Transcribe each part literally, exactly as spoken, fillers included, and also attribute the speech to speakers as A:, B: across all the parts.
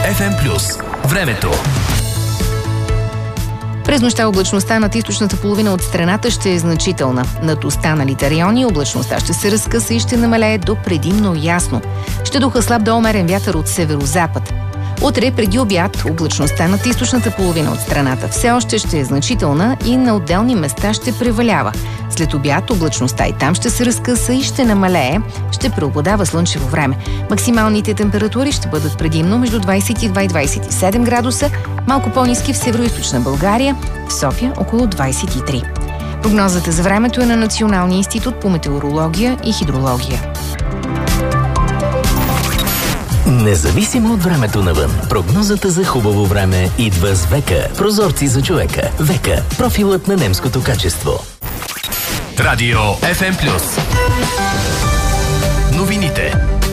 A: Еф Ем плюс. Времето.
B: През нощта облачността над източната половина от страната ще е значителна. Над останалите райони облачността ще се разкъса и ще намалее до предимно ясно. Ще духа слаб до умерен вятър от северозапад. Утре преди обяд облачността над източната половина от страната все още ще е значителна и на отделни места ще превалява. След обяд облачността и там ще се разкъса и ще намалее, ще преобладава слънчево време. Максималните температури ще бъдат предимно между двадесет и два и двадесет и седем градуса, малко по-ниски в североизточна България, в София около двадесет и три. Прогнозата за времето е на Националния институт по метеорология и хидрология.
A: Независимо от времето навън, прогнозата за хубаво време идва с Века. Прозорци за човека. Века. Профилът на немското качество. Радио Еф Ем плюс. Новините.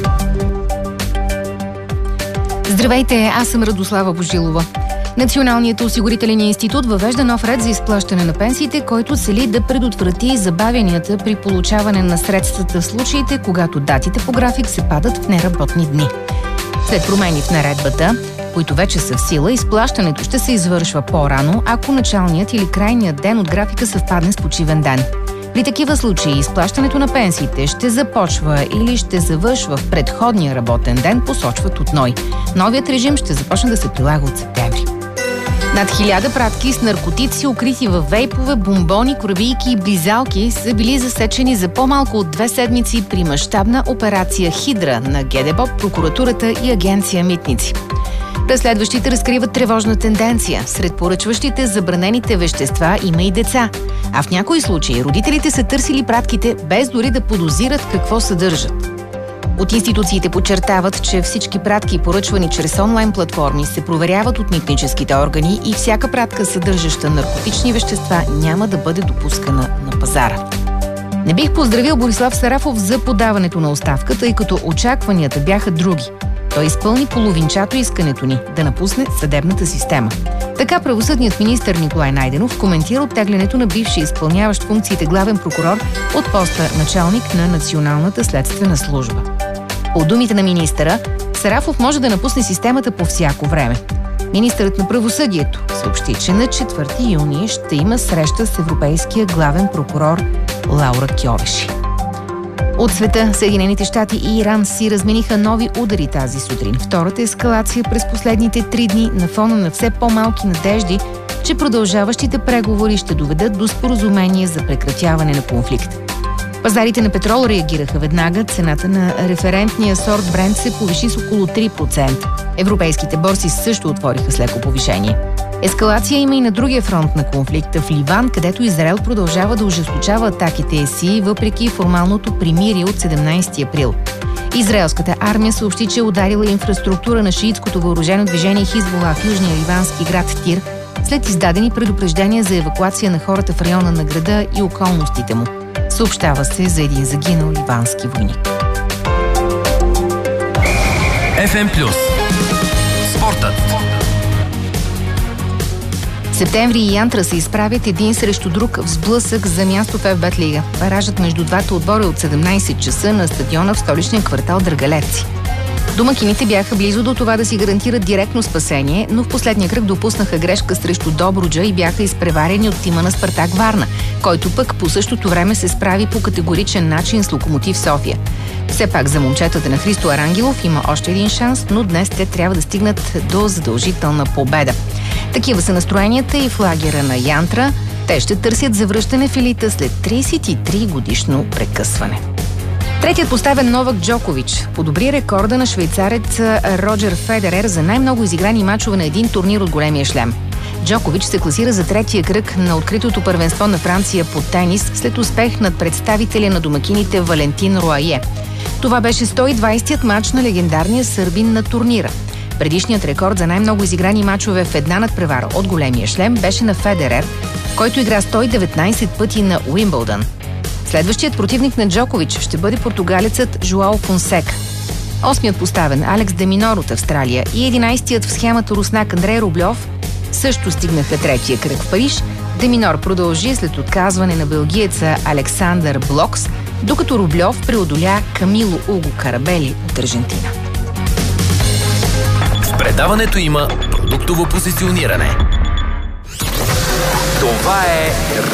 B: Здравейте, аз съм Радослава Божилова. Националният осигурителен институт въвежда нов ред за изплащане на пенсиите, който цели да предотврати забавянията при получаване на средствата в случаите, когато датите по график се падат в неработни дни. След промени в наредбата, които вече са в сила, изплащането ще се извършва по-рано, ако началният или крайният ден от графика съвпадне с почивен ден. При такива случаи изплащането на пенсиите ще започва или ще завършва в предходния работен ден, посочват от НОИ. Новият режим ще започне да се прилага от септември. Над хиляда пратки с наркотици, укрити във вейпове, бомбони, корабийки и близалки, са били засечени за по-малко от две седмици при мащабна операция Хидра на ГДБОП, прокуратурата и агенция Митници. Разследващите разкриват тревожна тенденция. Сред поръчващите забранените вещества има и деца. А в някои случаи родителите са търсили пратките без дори да подозират какво съдържат. От институциите подчертават, че всички пратки, поръчвани чрез онлайн платформи, се проверяват от митническите органи и всяка пратка, съдържаща наркотични вещества, няма да бъде допускана на пазара. Не бих поздравил Борислав Сарафов за подаването на оставка, тъй като очакванията бяха други. Той изпълни половинчато искането ни да напусне съдебната система. Така правосъдният министър Николай Найденов коментира оттеглянето на бивши изпълняващ функциите главен прокурор от поста началник на Националната следствена служба. По думите на министъра, Сарафов може да напусне системата по всяко време. Министърът на правосъдието съобщи, че на четвърти юни ще има среща с европейския главен прокурор Лаура Кьовеши. От света, Съединените щати и Иран си размениха нови удари тази сутрин. Втората ескалация през последните три дни на фона на все по-малки надежди, че продължаващите преговори ще доведат до споразумение за прекратяване на конфликта. Пазарите на петрол реагираха веднага. Цената на референтния сорт Брент се повиши с около три процента. Европейските борси също отвориха с леко повишение. Ескалация има и на другия фронт на конфликта в Ливан, където Израел продължава да ожесточава атаките си, въпреки формалното примирие от седемнадесети април. Израелската армия съобщи, че е ударила инфраструктура на шиитското въоръжено движение Хизбула в южния ливански град Тир, след издадени предупреждения за евакуация на хората в района на града и околностите му. Съобщава се за един загинал ливански войник.
A: Еф Ем плюс. Спортът.
B: Септември и Янтра се изправят един срещу друг в сблъсък за място в Еф Бет Лига. Баражът между двата отбора е от седемнадесет часа на стадиона в столичния квартал Драгалевци. Домакините бяха близо до това да си гарантират директно спасение, но в последния кръг допуснаха грешка срещу Добруджа и бяха изпреварени от тима на Спартак Варна, който пък по същото време се справи по категоричен начин с Локомотив София. Все пак за момчетата на Христо Арангелов има още един шанс, но днес те трябва да стигнат до задължителна победа. Такива са настроенията и в лагера на Янтра. Те ще търсят завръщане в елита след тридесет и три годишно прекъсване. Третият поставен Новак Джокович подобри рекорда на швейцарец Роджер Федерер за най-много изиграни мачове на един турнир от големия шлем. Джокович се класира за третия кръг на откритото първенство на Франция по тенис след успех над представителя на домакините Валентин Руае. Това беше сто и двадесетият мач на легендарния сърбин на турнира. Предишният рекорд за най-много изиграни мачове в една надпревара от големия шлем беше на Федерер, който игра сто и деветнадесет пъти на Уимбълдън. Следващият противник на Джокович ще бъде португалецът Жуао Фонсека. Осмият поставен Алекс де Минор от Австралия и единадесетият в схемата руснак Андрей Рублев също стигнаха третия кръг в Париж. Де Минор продължи след отказване на белгиеца Александър Блокс, докато Рублев преодоля Камило Уго Карабели от Аржентина.
A: Предаването има продуктово позициониране.
C: Това е